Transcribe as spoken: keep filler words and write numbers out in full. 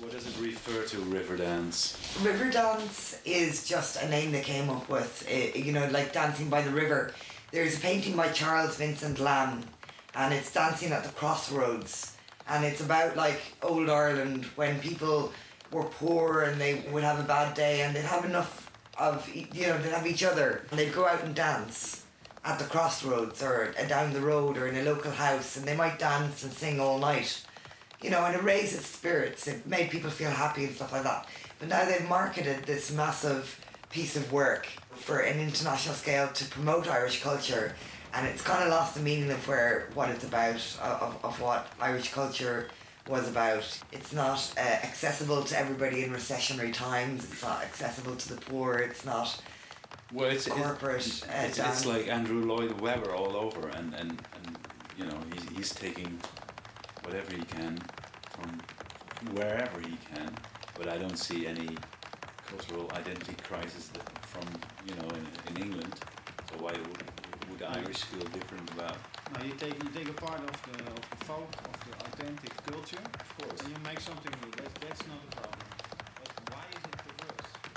What does it refer to, Riverdance? Riverdance is just a name they came up with, uh, you know, like dancing by the river. There's a painting by Charles Vincent Lamb, and it's dancing at the crossroads, and it's about like old Ireland when people were poor and they would have a bad day and they'd have enough of, you know, they'd have each other and they'd go out and dance at the crossroads or down the road or in a local house, and they might dance and sing all night, you know, and it raised its spirits. It made people feel happy and stuff like that. But now they've marketed this massive piece of work for an international scale to promote Irish culture, and it's kind of lost the meaning of where what it's about, of, of what Irish culture was about. It's not uh, accessible to everybody in recessionary times. It's not accessible to the poor. It's not well, it's corporate. It's, uh, it's, it's like Andrew Lloyd Webber all over, and, and, and you know he's he's taking whatever he can from wherever he can, but I don't see any cultural identity crisis that from you know in, in England. So why would, would the Irish feel different about? No, you take you take a part of the of the folk, of the authentic culture, Of course. and you make something new. That's that's not a problem.